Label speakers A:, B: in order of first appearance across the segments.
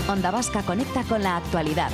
A: Onda Vasca conecta con la actualidad.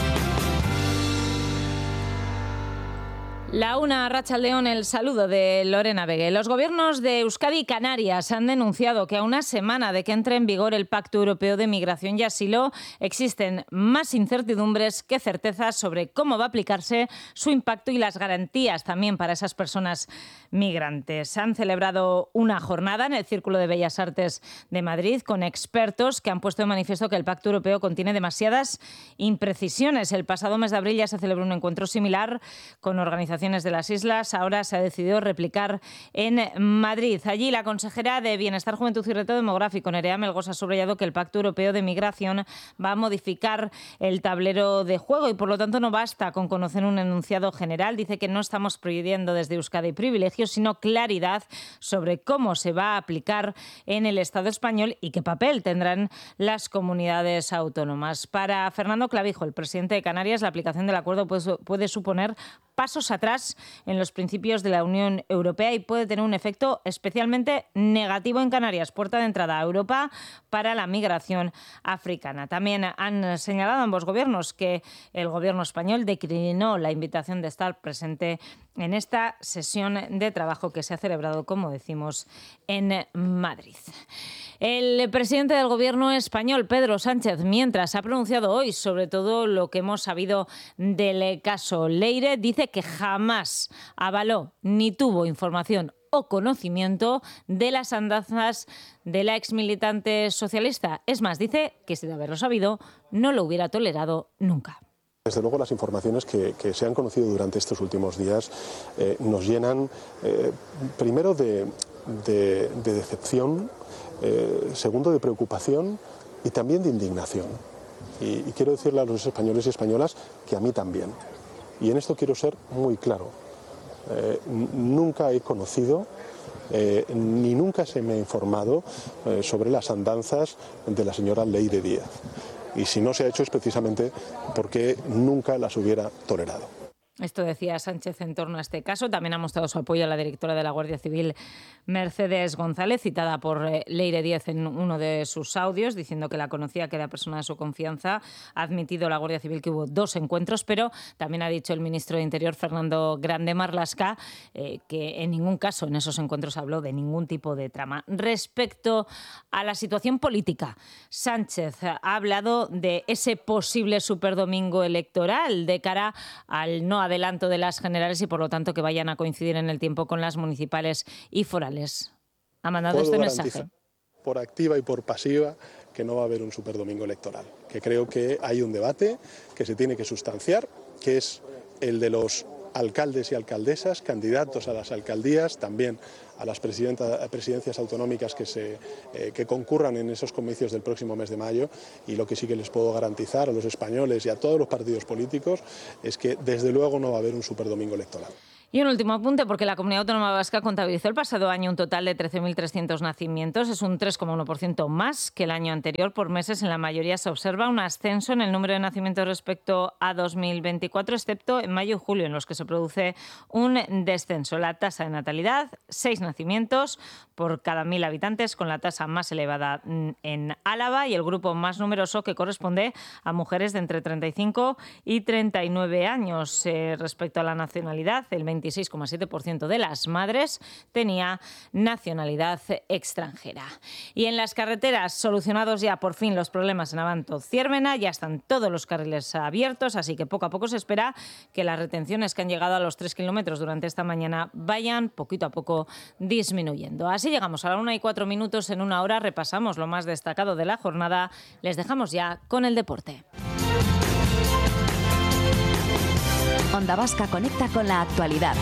B: La una, Arratsaldeon, el saludo de Lorena Vegue. Los gobiernos de Euskadi y Canarias han denunciado que a una semana de que entre en vigor el Pacto Europeo de Migración y Asilo existen más incertidumbres que certezas sobre cómo va a aplicarse su impacto y las garantías también para esas personas migrantes. Han celebrado una jornada en el Círculo de Bellas Artes de Madrid con expertos que han puesto de manifiesto que el Pacto Europeo contiene demasiadas imprecisiones. El pasado mes de abril ya se celebró un encuentro similar con organizaciones de las islas. Ahora se ha decidido replicar en Madrid. Allí la consejera de Bienestar, Juventud y Reto Demográfico, Nerea Melgosa, ha subrayado que el Pacto Europeo de Migración va a modificar el tablero de juego y por lo tanto no basta con conocer un enunciado general. Dice que no estamos pidiendo desde Euskadi privilegios, sino claridad sobre cómo se va a aplicar en el Estado español y qué papel tendrán las comunidades autónomas. Para Fernando Clavijo, el presidente de Canarias, la aplicación del acuerdo puede suponer pasos atrás en los principios de la Unión Europea y puede tener un efecto especialmente negativo en Canarias, puerta de entrada a Europa para la migración africana. También han señalado ambos gobiernos que el gobierno español declinó la invitación de estar presente en esta sesión de trabajo que se ha celebrado, como decimos, en Madrid. El presidente del gobierno español, Pedro Sánchez, mientras ha pronunciado hoy sobre todo lo que hemos sabido del caso Leire, dice que jamás avaló ni tuvo información o conocimiento de las andanzas de la exmilitante socialista. Es más, dice que si de haberlo sabido, no lo hubiera tolerado nunca.
C: Desde luego las informaciones que se han conocido durante estos últimos días nos llenan primero de decepción, segundo de preocupación y también de indignación. Y quiero decirle a los españoles y españolas que a mí también. Y en esto quiero ser muy claro. Nunca he conocido ni nunca se me ha informado sobre las andanzas de la señora Leire Díaz. Y si no se ha hecho es precisamente porque nunca las hubiera tolerado.
B: Esto decía Sánchez en torno a este caso. También ha mostrado su apoyo a la directora de la Guardia Civil, Mercedes González, citada por Leire Díaz en uno de sus audios, diciendo que la conocía, que era persona de su confianza. Ha admitido la Guardia Civil que hubo 2 encuentros, pero también ha dicho el ministro de Interior, Fernando Grande Marlaska, que en ningún caso en esos encuentros habló de ningún tipo de trama. Respecto a la situación política, Sánchez ha hablado de ese posible superdomingo electoral de cara al no adelanto de las generales y por lo tanto que vayan a coincidir en el tiempo con las municipales y forales. Ha mandado este mensaje.
C: Por activa y por pasiva que no va a haber un superdomingo electoral, que creo que hay un debate que se tiene que sustanciar, que es el de los alcaldes y alcaldesas, candidatos a las alcaldías, también a las presidencias autonómicas que concurran en esos comicios del próximo mes de mayo. Y lo que sí que les puedo garantizar a los españoles y a todos los partidos políticos es que desde luego no va a haber un superdomingo electoral.
B: Y un último apunte, porque la Comunidad Autónoma Vasca contabilizó el pasado año un total de 13.300 nacimientos. Es un 3,1% más que el año anterior. Por meses, en la mayoría se observa un ascenso en el número de nacimientos respecto a 2024, excepto en mayo y julio, en los que se produce un descenso. La tasa de natalidad, 6 nacimientos por cada 1.000 habitantes, con la tasa más elevada en Álava y el grupo más numeroso que corresponde a mujeres de entre 35 y 39 años. Respecto a la nacionalidad, el 26,7% de las madres tenía nacionalidad extranjera. Y en las carreteras, solucionados ya por fin los problemas en Abanto-Ziérmena, ya están todos los carriles abiertos, así que poco a poco se espera que las retenciones que han llegado a los 3 kilómetros durante esta mañana vayan poquito a poco disminuyendo. Así llegamos a la 1:04. En una hora repasamos lo más destacado de la jornada. Les dejamos ya con el deporte.
A: Onda Vasca conecta con la actualidad.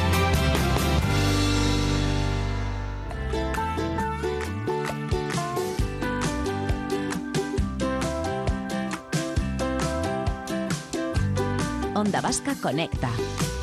A: Onda Vasca conecta.